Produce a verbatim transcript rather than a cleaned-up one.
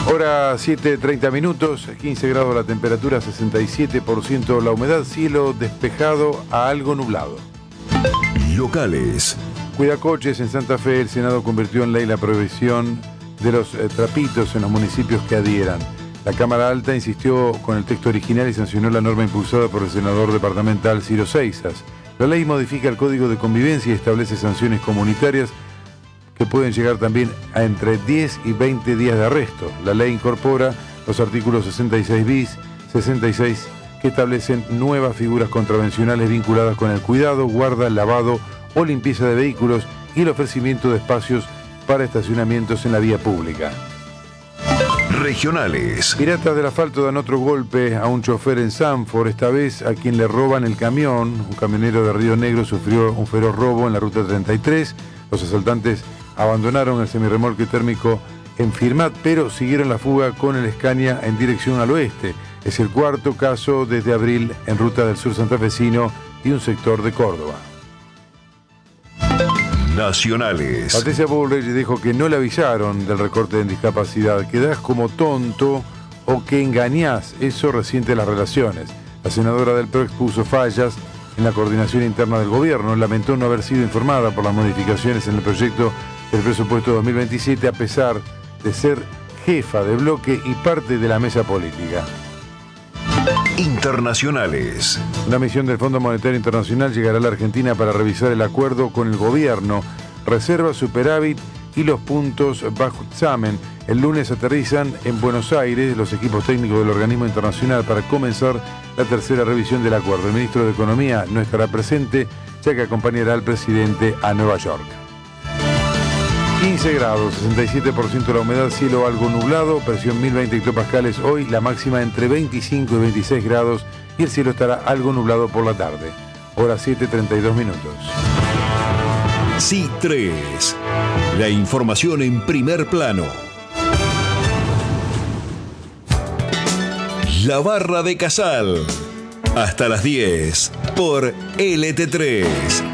Hora siete, treinta minutos, quince grados la temperatura, sesenta y siete por ciento la humedad, cielo despejado a algo nublado. Locales. Cuidacoches, en Santa Fe, el Senado convirtió en ley la prohibición de los eh, trapitos en los municipios que adhieran. La Cámara Alta insistió con el texto original y sancionó la norma impulsada por el senador departamental Ciro Seixas. La ley modifica el Código de Convivencia y establece sanciones comunitarias que pueden llegar también a entre diez y veinte días de arresto. La ley incorpora los artículos sesenta y seis bis, sesenta y seis, que establecen nuevas figuras contravencionales vinculadas con el cuidado, guarda, lavado o limpieza de vehículos y el ofrecimiento de espacios para estacionamientos en la vía pública. Regionales. Piratas del asfalto dan otro golpe a un chofer en Sanford, esta vez a quien le roban el camión. Un camionero de Río Negro sufrió un feroz robo en la ruta treinta y tres. Los asaltantes abandonaron el semirremolque térmico en Firmat, pero siguieron la fuga con el Scania en dirección al oeste. Es el cuarto caso desde abril en ruta del sur santafesino y un sector de Córdoba. Nacionales. Patricia Bullrich dijo que no le avisaron del recorte en discapacidad. Quedás como tonto o que engañás. Eso resiente las relaciones. La senadora del P R O expuso fallas en la coordinación interna del gobierno. Lamentó no haber sido informada por las modificaciones en el proyecto del presupuesto dos mil veintisiete, a pesar de ser jefa de bloque y parte de la mesa política. Internacionales. Una misión del Fondo Monetario Internacional llegará a la Argentina para revisar el acuerdo con el gobierno, reserva, superávit y los puntos bajo examen. El lunes aterrizan en Buenos Aires los equipos técnicos del organismo internacional para comenzar la tercera revisión del acuerdo. El ministro de Economía no estará presente, ya que acompañará al presidente a Nueva York. quince grados, sesenta y siete por ciento la humedad, cielo algo nublado, presión mil veinte hectopascales hoy, la máxima entre veinticinco y veintiséis grados y el cielo estará algo nublado por la tarde. Hora siete, treinta y dos minutos. C I tres. La información en primer plano. La Barra de Casal. Hasta las diez por L T tres.